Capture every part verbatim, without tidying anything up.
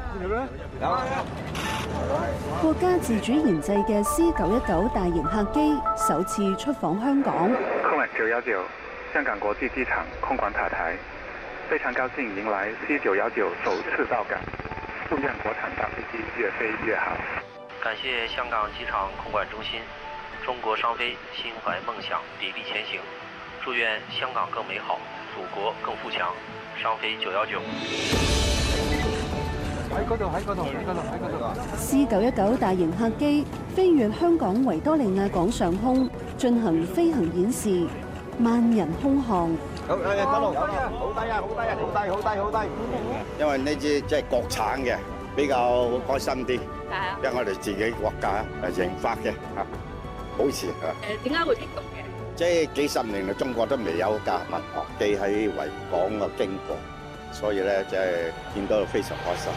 國家自主研製嘅 C 九一九大型客機首次出訪香港。 空管九一九香港國際機場空管塔台，非常高興迎來 C 九一九首次到港，祝願國產大飛機越飛越好。 感謝香港機場空管中心，中國商飛心懷夢想，砥礪前行。祝願香港更美好，祖國更富強。商飛九一九。 喺嗰度，喺嗰度，喺嗰度，喺嗰度。 C 九一九大型客機飛越香港維多利亞港上空，進行飛行演示，萬人空巷。 好，誒，得路，好低啊，好低啊，好低，好低，好低。因為呢支即係國產嘅，比較開心啲。係啊。因為我哋自己國家誒研發嘅嚇，保持嚇。 誒，點解會激動嘅？ 即係幾十年嚟，中國都未有架民航機喺維港嘅經過，所以咧即係見到非常開心。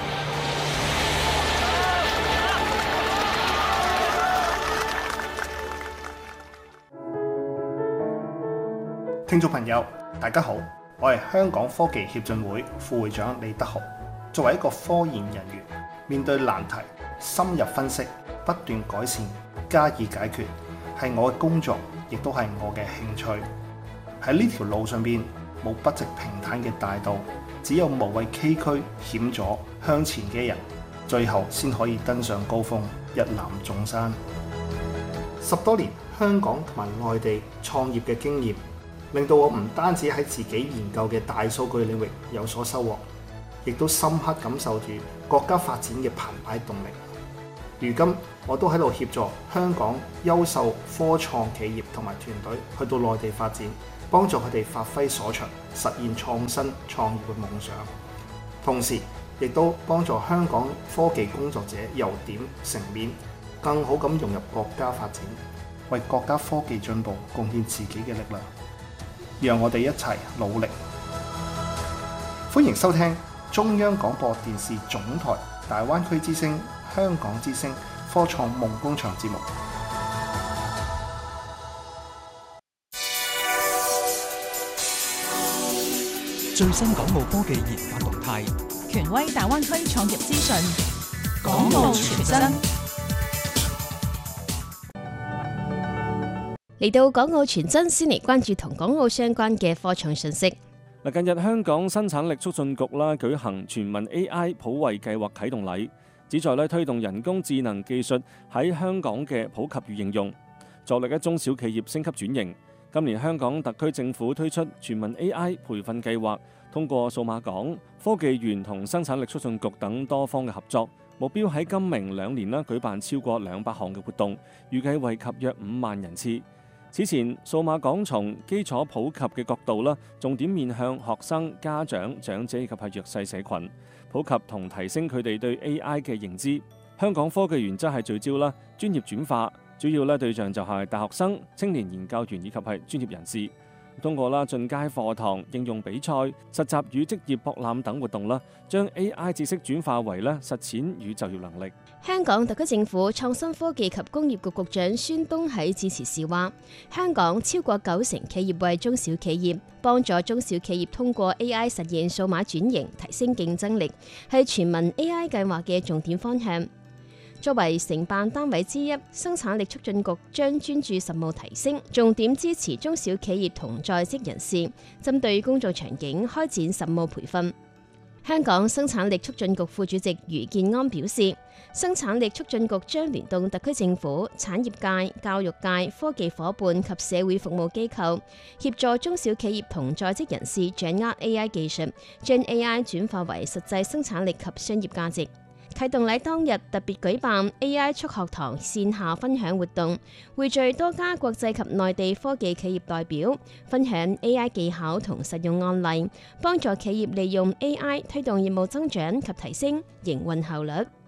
聽眾朋友，大家好，我係香港科技協進會副會長李德豪。作為一個科研人員，面對難題，深入分析，不斷改善，加以解決，係我嘅工作，亦都係我嘅興趣。喺呢條路上邊，冇不直平坦嘅大道，只有無畏崎嶇險阻向前嘅人，最後先可以登上高峰，一覽眾山。十多年香港同埋外地創業嘅經驗，令到我唔單止喺自己研究嘅大數據領域有所收穫，亦都深刻感受住國家發展嘅澎湃動力。如今我都喺度協助香港優秀科創企業同埋團隊去到內地發展，幫助佢哋發揮所長，實現創新創業嘅夢想。同時亦都幫助香港科技工作者由點成面，更好咁融入國家發展，為國家科技進步貢獻自己嘅力量。讓我哋一齊努力。歡迎收聽中央廣播電視總台大灣區之聲、香港之聲科創夢工場節目。 最新港澳科技研發動態， 權威大灣區創業資訊， 港澳傳真。 嚟到港澳傳真，先嚟關注同港澳相關嘅科創信息。 嗱，近日香港生產力促進局啦舉行全民 A I 普惠計劃啟動禮，旨在咧推動人工智能技術喺香港嘅普及與應用，助力一中小企業升級轉型。今年香港特區政府推出全民 A I 培訓計劃，通過數碼港、科技園同生產力促進局等多方嘅合作，目標喺今明兩年啦舉辦超過兩百項嘅活動，預計惠及約五萬人次。此前，數碼港從基礎普及嘅角度啦，重點面向學生、家長、長者以及係弱勢社群，普及同提升佢哋對 A I 嘅認知。香港科技園則係聚焦啦專業轉化，主要咧對象就係大學生、青年研究員以及係專業人士。通過啦進階課堂、應用比賽、實習與職業博覽等活動啦，將 A I 知識轉化為咧實踐與就業能力。 香港特區政府創新科技及工業局局長孫東喺致辭時話：香港超過九成企業為中小企業，幫助中小企業通過 A I 實現數碼轉型，提升競爭力，係全民 A I 計劃嘅重點方向。作為承辦單位之一，生產力促進局將專注實務提升，重點支持中小企業同在職人士，針對工作場景開展實務培訓。香港生產力促進局副主席余建安表示，生產力促進局將聯動特區政府、產業界、教育界、科技夥伴及社會服務機構，協助中小企業同在職人士掌握 A I 技術，將 A I 轉化為實際生產力及商業價值。啟動禮當日特別舉辦 A I 促學堂線下分享活動，匯聚多家國際及內地科技企業代表，分享 A I 技巧同實用案例，幫助企業利用 A I 推動業務增長及提升營運效率。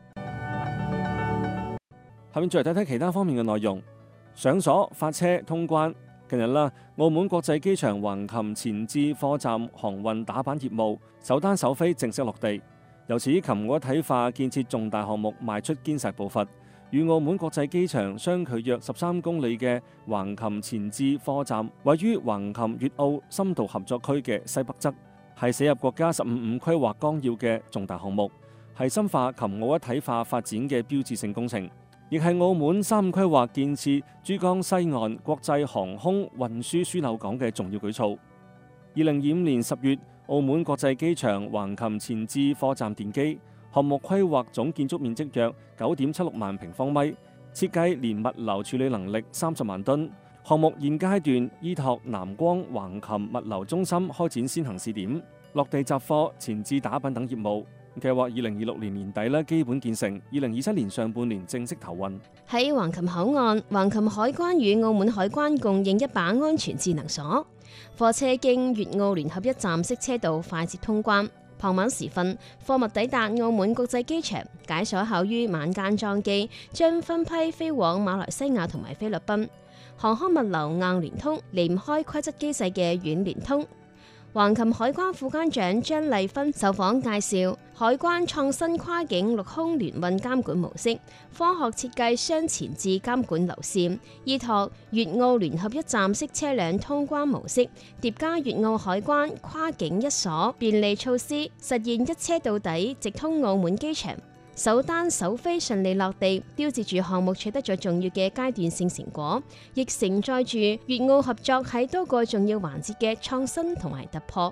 下面再嚟睇睇其他方面嘅內容。上鎖、發車、通關。近日啦，澳門國際機場橫琴前置貨站航運打板業務首單首飛正式落地。由此，琴澳一體化建設重大項目邁出堅實步伐，與澳門國際機場相距約十三公里嘅橫琴前置貨站，位於橫琴粵澳深度合作區嘅西北側，係寫入國家十五五規劃綱要嘅重大項目。 係深化琴澳一體化發展嘅標誌性工程，亦係澳門三規劃建設珠江西岸國際航空運輸樞紐港嘅重要舉措。二零二五年十月，澳門國際機場橫琴前置貨站奠基，項目規劃總建築面積約九點七六萬平方米，設計連物流處理能力三十萬噸。項目現階段依託南光橫琴物流中心開展先行試點，落地集貨、前置打品等業務。計劃二零二六年年底咧基本建成，二零二七年上半年正式投運。 喺橫琴口岸，橫琴海關與澳門海關共認一把安全智能鎖，貨車經粵澳聯合一站式車道快捷通關。傍晚時分，貨物抵達澳門國際機場，解鎖後於晚間裝機，將分批飛往馬來西亞同埋菲律賓。航空物流硬聯通，離唔開規則機制嘅軟聯通。橫琴海關副關長張麗芬受訪介紹，海關創新跨境陸空聯運監管模式，科學設計雙前置監管流線，依託粵澳聯合一站式車輛通關模式，疊加粵澳海關跨境一鎖便利措施，實現一車到底，直通澳門機場。首單首飛順利落地，標誌住項目取得咗重要嘅階段性成果，亦承載住粵澳合作喺多個重要環節嘅創新同埋突破。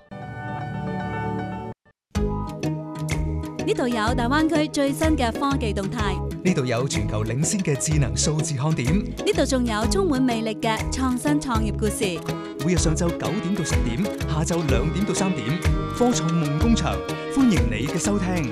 呢度有大灣區最新嘅科技動態， 呢度有全球領先嘅智能數字看點， 呢度仲有充滿魅力嘅創新創業故事。 每日上晝九點到十點，下晝兩點到三點，科創夢工場，歡迎你嘅收聽。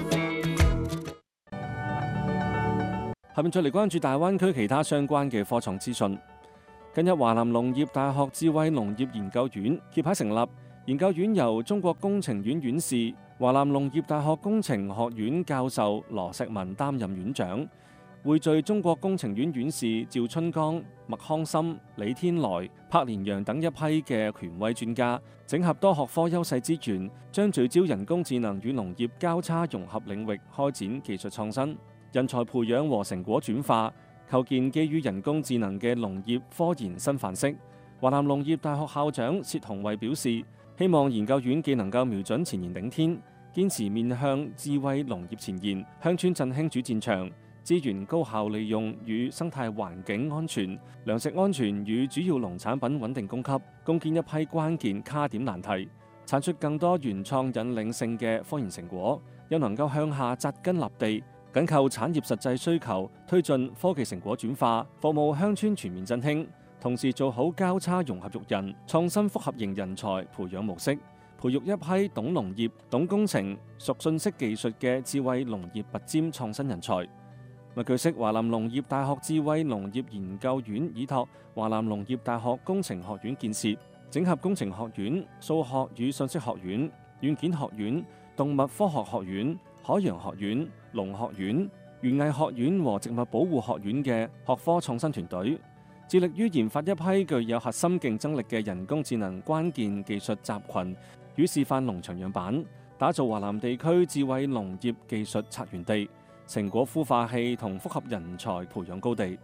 下面再嚟關注大灣區其他相關嘅科創資訊。近日，華南農業大學智慧農業研究院揭牌成立，研究院由中國工程院院士、華南農業大學工程學院教授羅石文擔任院長，匯聚中國工程院院士趙春江、麥康森、李天來、柏連陽等一批嘅權威專家，整合多學科優勢資源，將聚焦人工智能與農業交叉融合領域開展技術創新、人才培養和成果轉化，構建基於人工智能嘅農業科研新範式。華南農業大學校長薛鴻慧表示，希望研究院既能夠瞄準前沿頂天，堅持面向智慧農業前沿、鄉村振興主戰場，資源高效利用與生態環境安全、糧食安全與主要農產品穩定供給，攻堅一批關鍵卡點難題，產出更多原創引領性嘅科研成果，又能夠向下扎根立地，緊扣產業實際需求，推進科技成果轉化，服務鄉村全面振興，同時做好交叉融合育人、創新複合型人才培養模式，培育一批懂農業、懂工程、熟信息技術嘅智慧農業拔尖創新人才。據悉，華南農業大學智慧農業研究院依託華南農業大學工程學院建設，整合工程學院、數學與信息學院、軟件學院、動物科學學院、海洋學院、農學院、園藝學院和植物保護學院嘅學科創新團隊，致力於研發一批具有核心競爭力嘅人工智能關鍵技術集群與示範農場樣板，打造華南地區智慧農業技術策源地、成果孵化器同複合人才培養高地。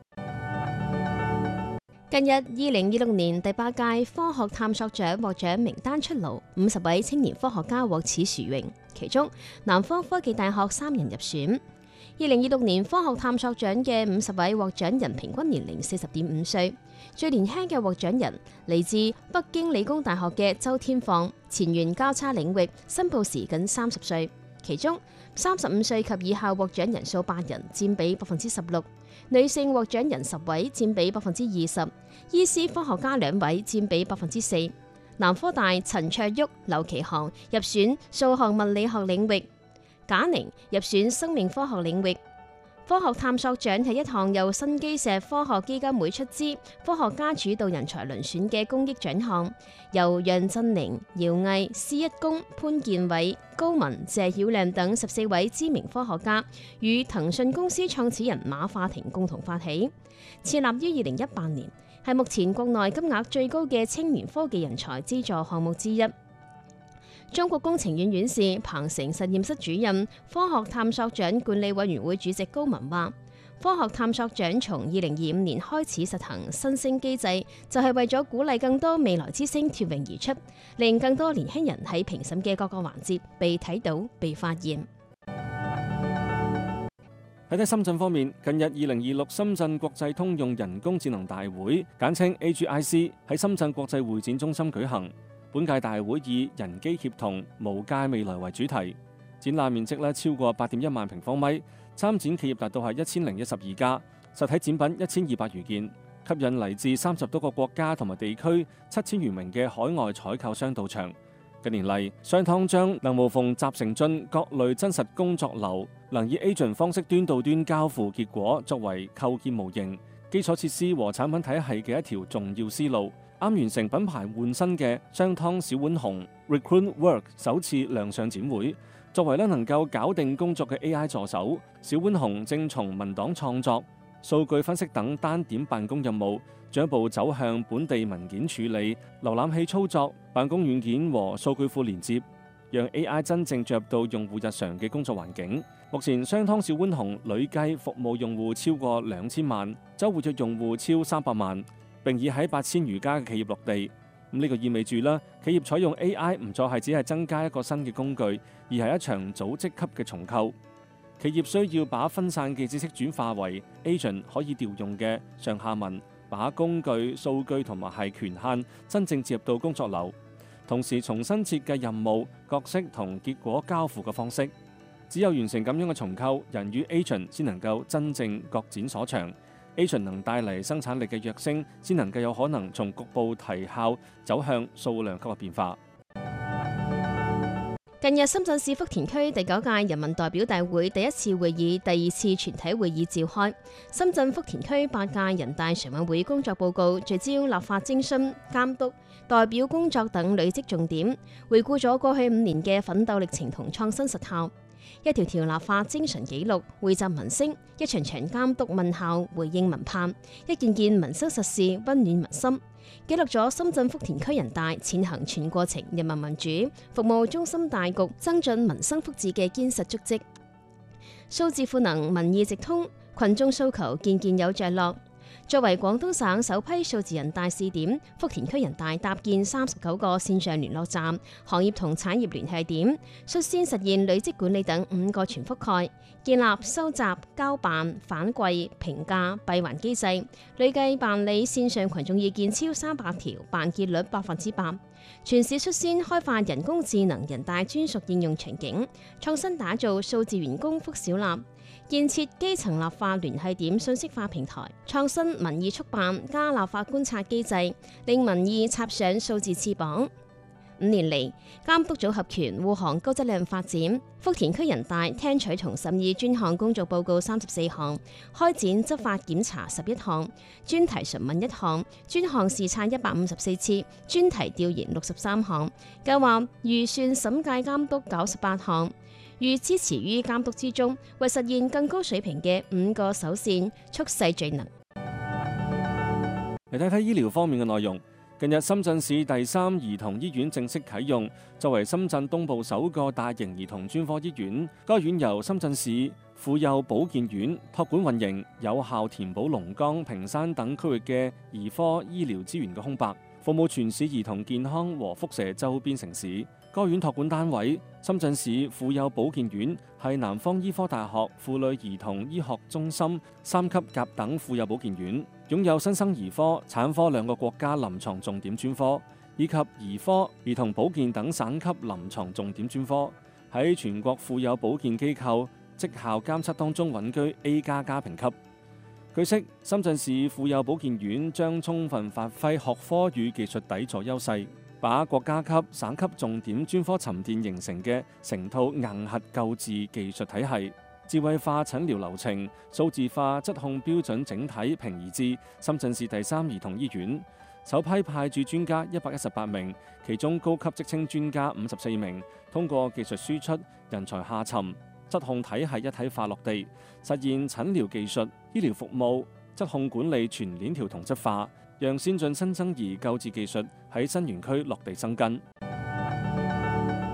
近日，二零二六年第八屆科學探索獎獲獎名單出爐，五十位青年科學家獲此殊榮，其中南方科技大學三人入選。二零二六年科學探索獎嘅五十位獲獎人平均年齡四十點五歲，最年輕嘅獲獎人嚟自北京理工大學嘅周天放，前沿交叉領域，申報時僅三十歲，其中三十五歲及以下獲獎人數八人，佔比百分之十六。女性獲獎人十位，佔比百分之二十；醫師科學家兩位，佔比百分之四。南科大陳卓旭、劉其航入選數學物理學領域，賈寧入選生命科學領域。科學探索獎係一項由新基石科學基金會出資、科學家主導人才輪選嘅公益獎項，由楊振寧、姚毅、施一公、潘建偉、高文、謝曉亮等十四位知名科學家與騰訊公司創始人馬化騰共同發起，設立於二零一八年，係目前國內金額最高嘅青年科技人才資助項目之一。中國工程院院士鵬城實驗室主任、科學探索獎管理委員會主席高文話，科學探索獎從二零二五年開始實行新星機制，就係為咗鼓勵更多未來之星脫穎而出，令更多年輕人喺評審嘅各個環節被睇到、被發現。 睇睇深圳方面，近日二零二六深圳國際通用人工智能大會簡稱 A G I C 喺深圳國際會展中心舉行。本屆大會以人機協同無界未來為主題，展覽面積咧超過八點一萬平方米，參展企業達到係一千零一十二家，實體展品一千二百餘件，吸引嚟自三十多個國家同埋地區七千餘名嘅海外採購商到場。近年嚟，商湯將能無縫集成進各類真實工作流，能以 agent 方式端到端交付結果作為構建模型、基礎設施和產品體系嘅一條重要思路。啱完成品牌換新嘅商湯小浣熊 Recruit Work 首次亮相展會，作為咧能夠搞定工作嘅 A I 助手，小浣熊正從文檔創作、數據分析等單點辦公任務，進一步走向本地文件處理、瀏覽器操作、辦公軟件和數據庫連接，讓 A I 真正進入到用戶日常嘅工作環境。目前商湯小浣熊累計服務用戶超過兩千萬，週活躍用戶超三百萬，並已喺八千餘家嘅企業落地。咁呢個意味住啦，企業採用 A I 唔再係只係增加一個新嘅工具，而係一場組織級嘅重構。企業需要把分散嘅知識轉化為 agent 可以調用嘅上下文，把工具、數據同埋係權限真正接入到工作流，同時重新設計任務、角色同結果交付嘅方式。只有完成咁樣嘅重構，人與 agent 先能夠真正各展所長。agent 能帶嚟生產力嘅躍升，先能夠有可能從局部提效走向數量級嘅變化。 近日，深圳市福田區第九屆人民代表大會第一次會議、第二次全體會議召開。深圳福田區八屆人大常委會工作報告聚焦立法徵詢、監督、代表工作等累積重點，回顧咗過去五年嘅奮鬥歷程同創新實效。一條條立法精神記錄匯集民聲，一場場監督問效回應民盼，一件件民生實事溫暖民心，記錄咗深圳福田區人大踐行全過程人民民主服務中心大局，增進民生福祉嘅堅實足跡。數字賦能，民意直通，群眾訴求件件有着落。作為廣東省首批數字人大試點，福田區人大搭建三十九個線上聯絡站、行業同產業聯繫點，率先實現累積管理等五個全覆蓋，建立收集、交辦、反饋、評價、閉環機制，累計辦理線上群眾意見超三百條，辦結率百分之百。全市率先開發人工智能人大專屬應用場景，創新打造數字員工福小立。建設基層立法聯繫點信息化平台，創新民意速辦加立法觀察機制，令民意插上數字翅膀。五年嚟，監督組合拳護航高質量發展。福田區人大聽取同審議專項工作報告三十四項，開展執法檢查十一項，專題詢問一項，專項視察一百五十四次，專題調研六十三項，計劃預算審計監督九十八項。欲支持於監督之中，為實現更高水平嘅五個手線蓄勢聚能。 嚟睇睇醫療方面嘅內容。近日，深圳市第三兒童醫院正式啟用，作為深圳東部首個大型兒童專科醫院。該院由深圳市婦幼保健院託管運營，有效填補龍崗、坪山等區域嘅兒科醫療資源嘅空白，服務全市兒童健康和輻射周邊城市。該院託管單位深圳市婦幼保健院係南方醫科大學婦女兒童醫學中心三級甲等婦幼保健院，擁有新生兒科、產科兩個國家臨床重點專科，以及兒科、兒童保健等省級臨床重點專科。喺全國婦幼保健機構績效監測當中穩居 A 加加評級。據悉，深圳市婦幼保健院將充分發揮學科與技術底座優勢，把國家級、省級重點專科沉澱形成嘅成套硬核救治技術體系，智慧化診療流程、數字化質控標準整體平移至深圳市第三兒童醫院。首批派駐專家一百一十八名，其中高級職稱專家五十四名，通過技術輸出、人才下沉、質控體系一體化落地，實現診療技術、醫療服務、質控管理全鏈條同質化，讓先進新生兒救治技術喺新園區落地生根。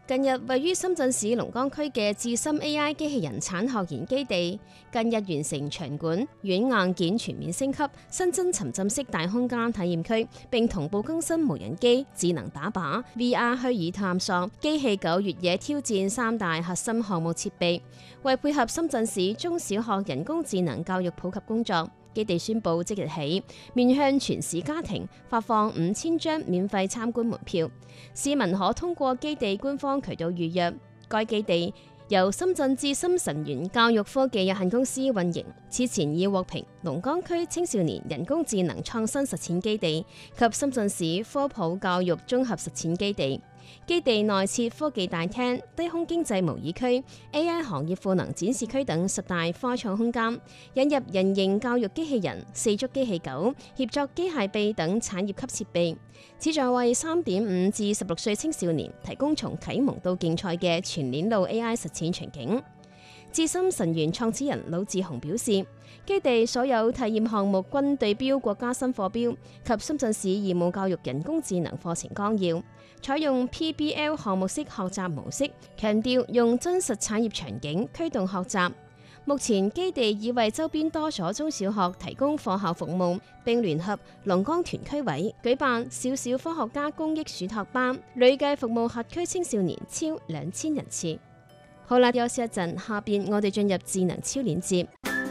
近日，位於深圳市龍崗區嘅智深 A I 機器人產學研基地，近日完成場館、軟硬件全面升級，新增沉浸式大空間體驗區，並同步更新無人機、智能打靶、V R 虛擬探索、機器狗越野挑戰三大核心項目設備，為配合深圳市中小學人工智能教育普及工作。基地宣布即日起面向全市家庭發放五千張免費參觀門票，市民可通過基地官方渠道預約。該基地由深圳智深神源教育科技有限公司運營，此前已獲評龍崗區青少年人工智能創新實踐基地及深圳市科普教育綜合實踐基地。基地內設科技大廳、低空經濟模擬區、A I 行業賦能展示區等十大科創空間，引入人形教育機器人、四足機器狗、協作機械臂等產業級設備，旨在為三點五至十六歲青少年提供從啟蒙到競賽嘅全鏈路 A I 實踐場景。智深神源創始人魯志雄表示，基地所有體驗項目均對標國家新課標及深圳市義務教育人工智能課程綱要，採用 P B L 項目式學習模式，強調用真實產業場景驅動學習。目前基地已為周邊多所中小學提供課後服務，並聯合龍崗團區委舉辦小小科學家公益暑託班，累計服務轄區青少年超兩千人次。好啦，休息一陣，下邊我哋進入智能超鏈接。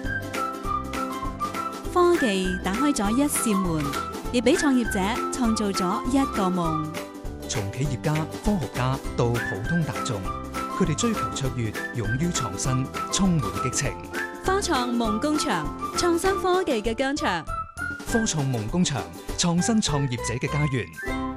科技打開咗一扇門，亦俾創業者創造咗一個夢。 從企業家、科學家到普通大眾，佢哋追求卓越，勇於創新，充滿激情。 科創夢工場，創新科技嘅疆場。 科創夢工場，創新創業者嘅家園。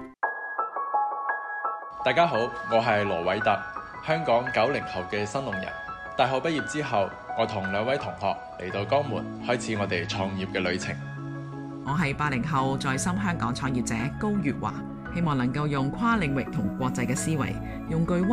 大家好，我係羅偉特，香港九零後嘅新農人。大學畢業之後，我同兩位同學嚟到江門，開始我哋創業嘅旅程。 我係八零後在深香港創業者高月華，希望能夠用跨領域同國際嘅思維，用具